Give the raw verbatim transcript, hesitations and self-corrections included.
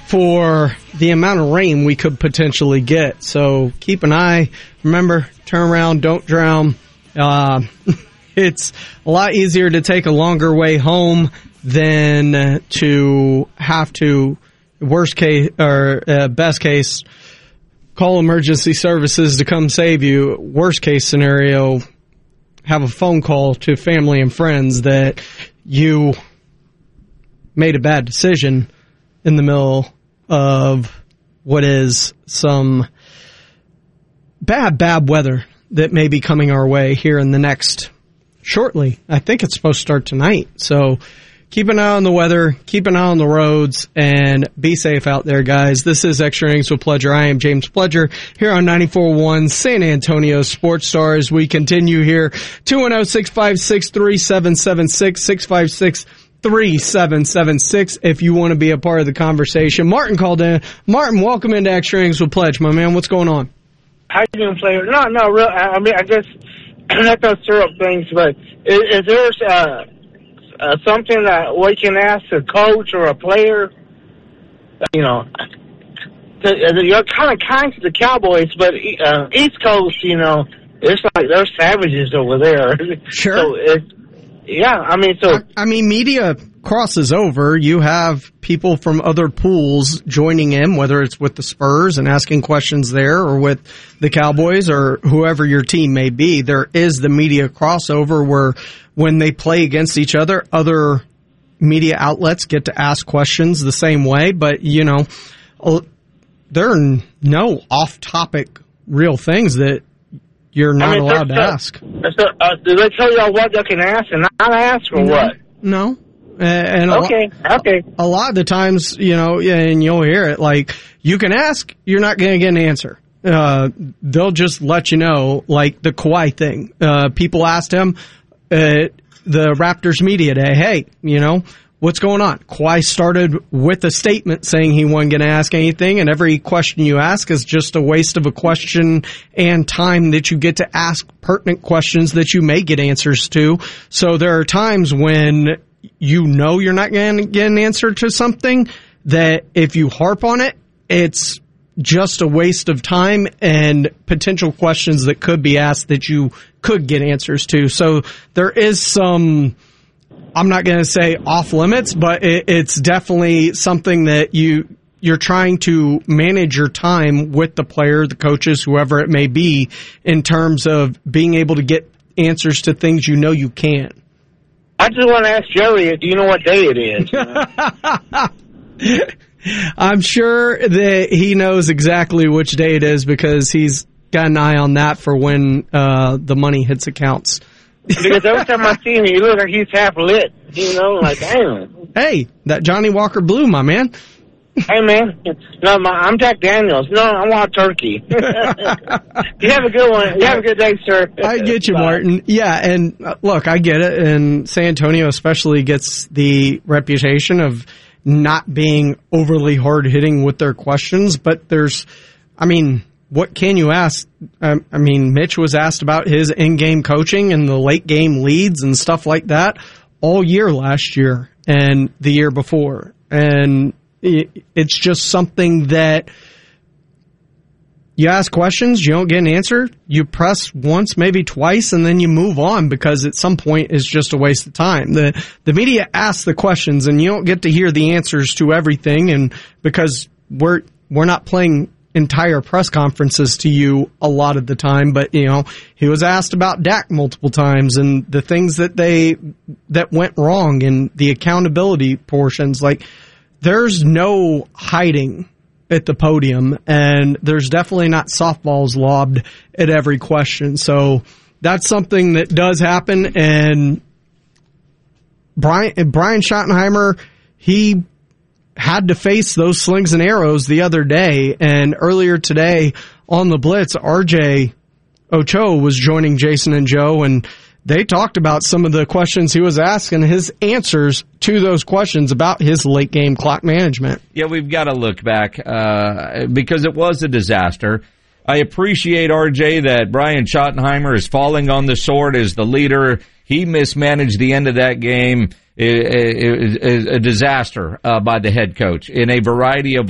for the amount of rain we could potentially get. So keep an eye. Remember, turn around, don't drown. Uh, it's a lot easier to take a longer way home than to have to, worst case or uh, best case, call emergency services to come save you. Worst case scenario, have a phone call to family and friends that you made a bad decision in the middle of what is some bad, bad weather that may be coming our way here in the next shortly. I think it's supposed to start tonight. So keep an eye on the weather, keep an eye on the roads, and be safe out there, guys. This is Extra Innings with Pledger. I am James Pledger here on ninety-four point one San Antonio Sports Stars. We continue here. two one zero, six five six, three seven seven six, six five six, three seven seven six if you want to be a part of the conversation. Martin called in. Martin, welcome into Extra Innings with Pledge, my man. What's going on? How you doing, player? No, no, real. I mean, I guess not those syrup things, but is, is there uh, uh, something that we can ask a coach or a player? You know, to, you're kind of kind to the Cowboys, but uh, East Coast, you know, it's like they're savages over there. Sure. So it's, yeah, I mean, so I, I mean, media crosses over. You have people from other pools joining in, whether it's with the Spurs and asking questions there, or with the Cowboys, or whoever your team may be. There is the media crossover where when they play against each other, other media outlets get to ask questions the same way. But, you know, there are no off-topic real things that you're not I mean, allowed to so, ask. So, uh, do they tell y'all what they can ask and not ask, or no, what? No. Uh, and okay, a lot, okay. A lot of the times, you know, and you'll hear it, like, you can ask, you're not going to get an answer. Uh, they'll just let you know, like the Kawhi thing. Uh, people asked him at the Raptors media day, hey, you know, what's going on? Kawhi started with a statement saying he wasn't going to ask anything, and every question you ask is just a waste of a question and time that you get to ask pertinent questions that you may get answers to. So there are times when you know you're not going to get an answer to something that if you harp on it, it's just a waste of time and potential questions that could be asked that you could get answers to. So there is some, I'm not going to say off limits, but it, it's definitely something that you, you're trying to manage your time with the player, the coaches, whoever it may be, in terms of being able to get answers to things you know you can. I just want to ask Jerry, do you know what day it is? I'm sure that he knows exactly which day it is because he's got an eye on that for when uh, the money hits accounts. Because every time I see him, he looks like he's half lit. You know, like, damn. Hey, that Johnny Walker Blue, my man. Hey, man. No, my, I'm Jack Daniels. No, I want turkey. You have a good one. You have a good day, sir. I get you, Bye. Martin. Yeah, and uh, look, I get it. And San Antonio especially gets the reputation of not being overly hard-hitting with their questions. But there's, I mean, what can you ask? Um, I mean, Mitch was asked about his in-game coaching and the late-game leads and stuff like that all year last year and the year before. And it's just something that you ask questions, you don't get an answer, you press once, maybe twice, and then you move on because at some point it's just a waste of time. The the media asks the questions and you don't get to hear the answers to everything, and because we're we're not playing entire press conferences to you a lot of the time, but you know, he was asked about Dak multiple times and the things that they that went wrong and the accountability portions. Like, there's no hiding at the podium, and there's definitely not softballs lobbed at every question. So that's something that does happen. And Brian, Brian Schottenheimer, he had to face those slings and arrows the other day. And earlier today on the Blitz, R J Ochoa was joining Jason and Joe, and they talked about some of the questions he was asking, his answers to those questions about his late game clock management. Yeah, we've got to look back uh, because it was a disaster. I appreciate, R J, that Brian Schottenheimer is falling on the sword as the leader. He mismanaged the end of that game. It, it, it, a disaster uh, by the head coach in a variety of